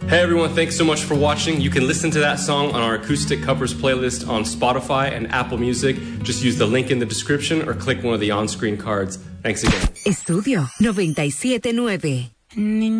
Hey everyone, thanks so much for watching. You can listen to that song on our acoustic covers playlist on Spotify and Apple Music. Just use the link in the description or click one of the on-screen cards. Thanks again. Estudio 97.9.